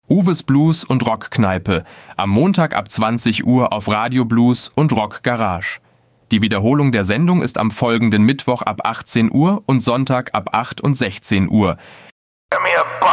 Uwes Blues und Rockkneipe, am Montag ab 20 Uhr auf Radio Blues und Rock Garage. Die Wiederholung der Sendung ist am folgenden Mittwoch ab 18 Uhr und Sonntag ab 8 und 16 Uhr.